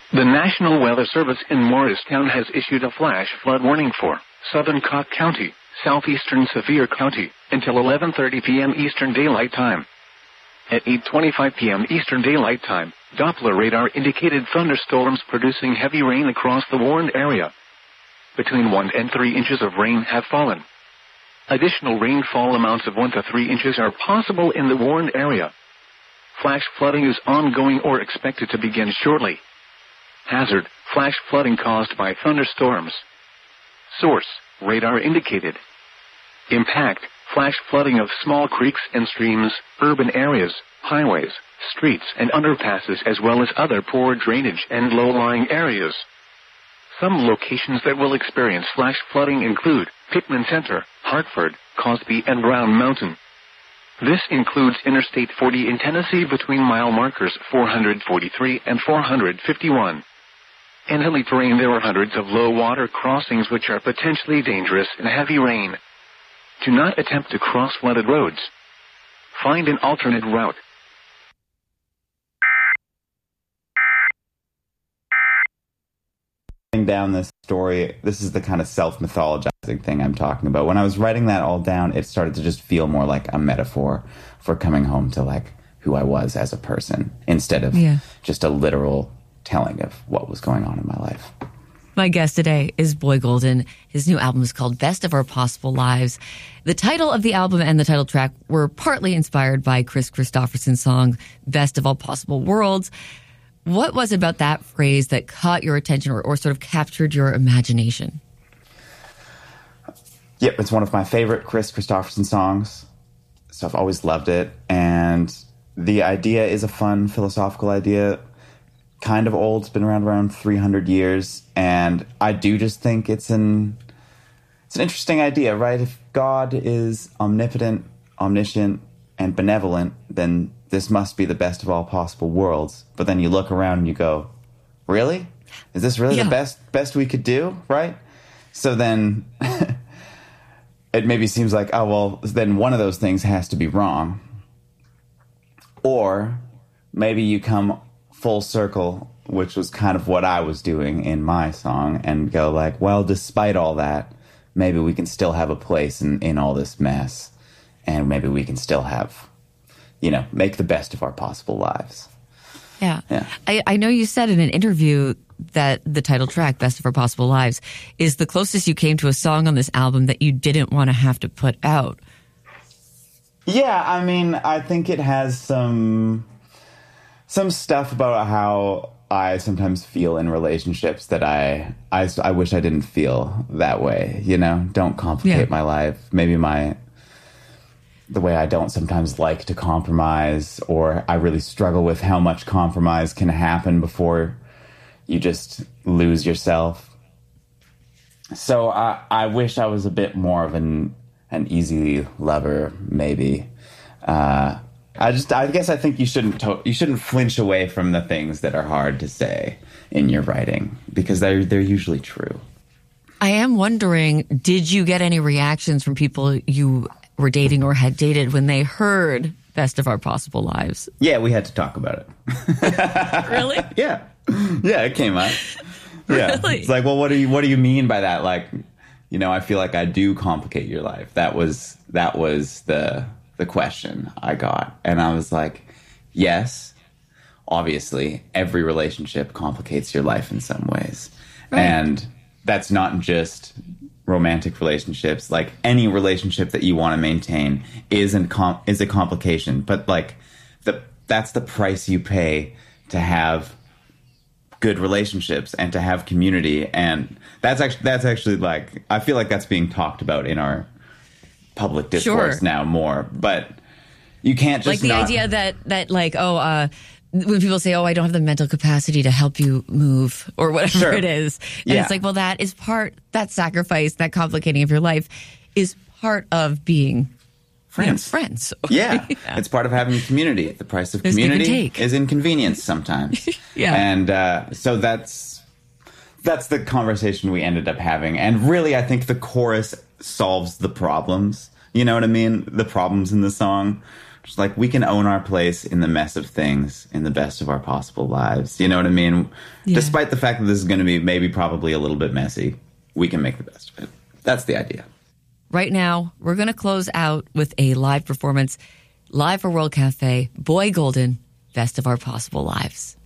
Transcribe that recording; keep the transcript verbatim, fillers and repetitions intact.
The National Weather Service in Morristown has issued a flash flood warning for Southern Cocke County, southeastern Sevier County, until eleven thirty p.m. Eastern Daylight Time. At eight twenty-five p.m. Eastern Daylight Time, Doppler radar indicated thunderstorms producing heavy rain across the warned area. Between one and three inches of rain have fallen. Additional rainfall amounts of one to three inches are possible in the warned area. Flash flooding is ongoing or expected to begin shortly. Hazard, flash flooding caused by thunderstorms. Source, radar indicated. Impact, flash flooding of small creeks and streams, urban areas, highways, streets and underpasses, as well as other poor drainage and low-lying areas. Some locations that will experience flash flooding include Pittman Center, Hartford, Cosby, and Brown Mountain. This includes Interstate forty in Tennessee between mile markers four hundred forty-three and four hundred fifty-one. In hilly terrain, there are hundreds of low-water crossings which are potentially dangerous in heavy rain. Do not attempt to cross flooded roads. Find an alternate route. Down this story, this is the kind of self-mythologizing thing I'm talking about. When I was writing that all down, it started to just feel more like a metaphor for coming home to like who I was as a person, instead of yeah. just a literal telling of what was going on in my life. My guest today is Boy Golden. His new album is called Best of Our Possible Lives. The title of the album and the title track were partly inspired by Kris Kristofferson's song, Best of All Possible Worlds. What was it about that phrase that caught your attention or, or sort of captured your imagination? Yep, it's one of my favorite Kris Kristofferson songs. So I've always loved it. And the idea is a fun philosophical idea. Kind of old. It's been around around three hundred years. And I do just think it's an, it's an interesting idea, right? If God is omnipotent, omniscient, and benevolent, then this must be the best of all possible worlds. But then you look around and you go, really? Is this really yeah. the best best we could do, right? So then it maybe seems like, oh, well, then one of those things has to be wrong. Or maybe you come full circle, which was kind of what I was doing in my song, and go like, well, despite all that, maybe we can still have a place in, in all this mess. And maybe we can still have, you know, make the best of our possible lives. Yeah. yeah. I, I know you said in an interview that the title track, Best of Our Possible Lives, is the closest you came to a song on this album that you didn't want to have to put out. Yeah, I mean, I think it has some some stuff about how I sometimes feel in relationships that I, I, I wish I didn't feel that way, you know? Don't complicate yeah. my life. Maybe my... the way I don't sometimes like to compromise, or I really struggle with how much compromise can happen before you just lose yourself. So I, I wish I was a bit more of an an easy lover, maybe. Uh, I just, I guess I think you shouldn't to- you shouldn't flinch away from the things that are hard to say in your writing, because they're they're usually true. I am wondering, did you get any reactions from people you were dating or had dated when they heard Best of Our Possible Lives? Yeah, we had to talk about it. Really? Yeah. Yeah, it came up. Yeah. Really? It's like, well, what do you what do you mean by that? Like, you know, I feel like I do complicate your life. That was that was the the question I got. And I was like, yes, obviously, every relationship complicates your life in some ways. Right. And that's not just romantic relationships. Like, any relationship that you want to maintain is an com- is a complication, but like the that's the price you pay to have good relationships and to have community. And that's actually that's actually like, I feel like that's being talked about in our public discourse sure. now more. But you can't just like the not... idea that that like oh uh when people say, oh, I don't have the mental capacity to help you move or whatever sure. it is. And yeah. it's like, well, that is part, that sacrifice, that complicating of your life is part of being friends. You know, friends. Yeah. yeah. It's part of having a community. The price of There's community is inconvenience sometimes. yeah. And uh, so that's, that's the conversation we ended up having. And really, I think the chorus solves the problems. You know what I mean? The problems in the song. Just like we can own our place in the mess of things in the best of our possible lives. You know what I mean? Yeah. Despite the fact that this is going to be maybe probably a little bit messy, we can make the best of it. That's the idea. Right now, we're going to close out with a live performance, live for World Cafe, Boy Golden, Best of Our Possible Lives.